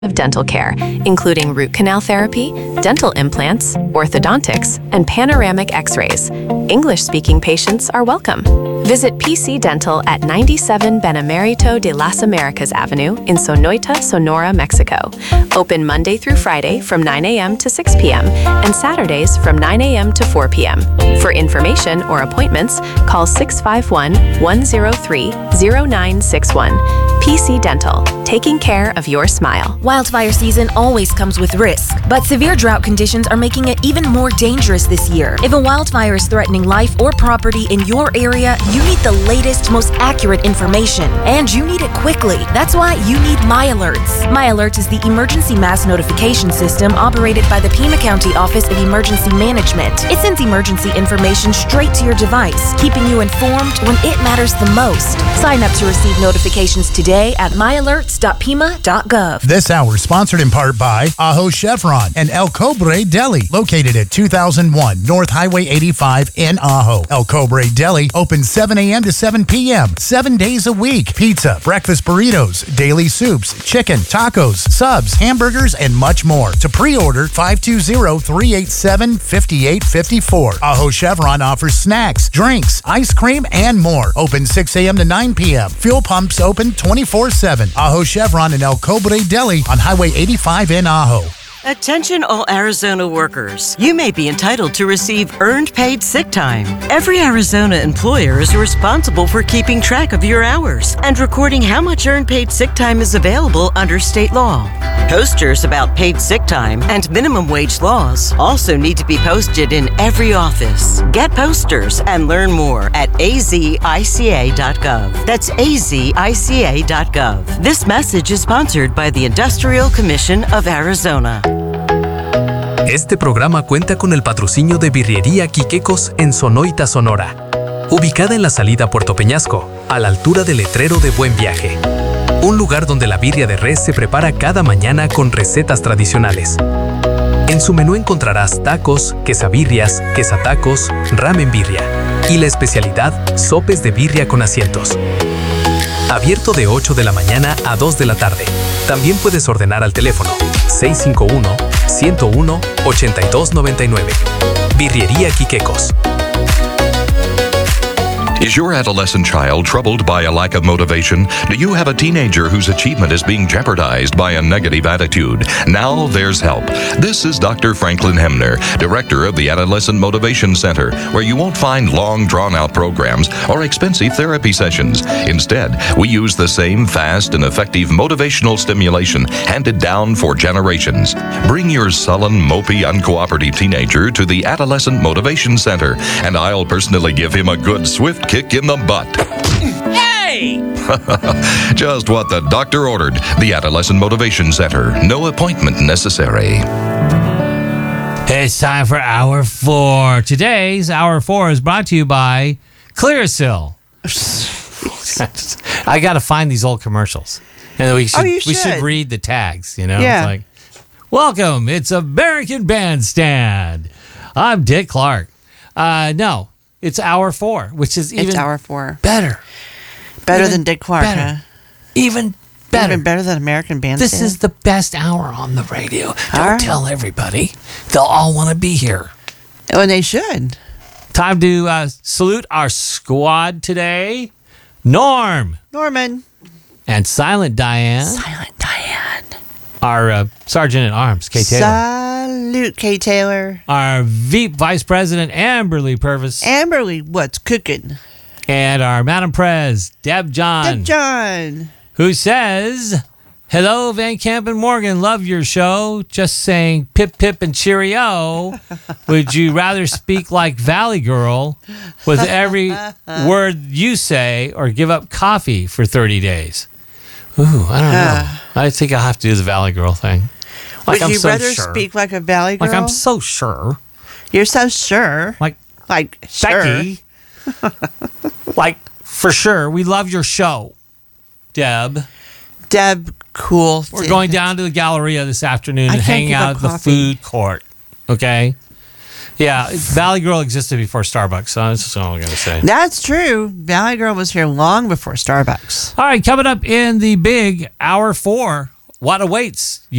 of dental care, including root canal therapy, dental implants, orthodontics, and panoramic x-rays. English-speaking patients are welcome. Visit PC Dental at 97 Benemerito de las Americas Avenue in Sonoita, Sonora, Mexico. Open Monday through Friday from 9 a.m. to 6 p.m. and Saturdays from 9 a.m. to 4 p.m. For information or appointments, call 651-103-0961. PC Dental, taking care of your smile. Wildfire season always comes with risk, but severe drought conditions are making it even more dangerous this year. If a wildfire is threatening life or property in your area, you need the latest, most accurate information, and you need it quickly. That's why you need MyAlerts. MyAlerts is the emergency mass notification system operated by the Pima County Office of Emergency Management. It sends emergency information straight to your device, keeping you informed when it matters the most. Sign up to receive notifications today at myalerts.pima.gov. This hour sponsored in part by Ajo Chevron and El Cobre Deli, located at 2001 North Highway 85 in Ajo. El Cobre Deli opens 7 a.m. to 7 p.m. 7 days a week. Pizza, breakfast burritos, daily soups, chicken, tacos, subs, hamburgers, and much more. To pre-order, 520-387-5854. Ajo Chevron offers snacks, drinks, ice cream, and more. Open 6 a.m. to 9 p.m. Fuel pumps open 24/7. Ajo Chevron and El Cobre Deli on Highway 85 in Ajo. Attention all Arizona workers. You may be entitled to receive earned paid sick time. Every Arizona employer is responsible for keeping track of your hours and recording how much earned paid sick time is available under state law. Posters about paid sick time and minimum wage laws also need to be posted in every office. Get posters and learn more at azica.gov. That's azica.gov. This message is sponsored by the Industrial Commission of Arizona. Este programa cuenta con el patrocinio de Birrería Quiquecos en Sonoita, Sonora, ubicada en la salida a Puerto Peñasco, a la altura del letrero de Buen Viaje. Un lugar donde la birria de res se prepara cada mañana con recetas tradicionales. En su menú encontrarás tacos, quesabirrias, quesatacos, ramen birria y la especialidad, sopes de birria con asientos. Abierto de 8 de la mañana a 2 de la tarde. También puedes ordenar al teléfono 651-101-8299. Birrería Quiquecos. Is your adolescent child troubled by a lack of motivation? Do you have a teenager whose achievement is being jeopardized by a negative attitude? Now there's help. This is Dr. Franklin Hemner, Director of the Adolescent Motivation Center, where you won't find long, drawn-out programs or expensive therapy sessions. Instead, we use the same fast and effective motivational stimulation handed down for generations. Bring your sullen, mopey, uncooperative teenager to the Adolescent Motivation Center, and I'll personally give him a good, swift kick in the butt. Hey! Just what the doctor ordered. The Adolescent Motivation Center. No appointment necessary. It's time for Hour 4. Today's Hour 4 is brought to you by Clearasil. I got to find these old commercials. And we should read the tags, you know? Yeah. It's like, welcome, it's American Bandstand. I'm Dick Clark. No. It's Hour 4, which is even Hour 4. better. Better than Dick Clark, huh? Even better. Even better than American Bandstand? This is the best hour on the radio. Don't right. tell everybody. They'll all want to be here. Oh, and they should. Time to salute our squad today. Norman. And Silent Diane. Our Sergeant at Arms, Kay Taylor. Salute, Kay Taylor. Our VP Vice President, Amberly Purvis. Amberly, what's cooking? And our Madam Prez, Deb John. Who says, hello, Van Camp and Morgan, love your show. Just saying pip, pip, and cheerio. Would you rather speak like Valley Girl with every word you say or give up coffee for 30 days? Ooh, I don't know. I think I'll have to do the Valley Girl thing. Would you rather speak like a Valley Girl? Like I'm so sure. You're so sure. Like Becky. Sure. Like, for sure. We love your show, Deb, cool. We're going down to the Galleria this afternoon and hanging out at the food court. Okay? Yeah, Valley Girl existed before Starbucks, so that's all I'm going to say. That's true. Valley Girl was here long before Starbucks. All right, coming up in the big Hour 4 what awaits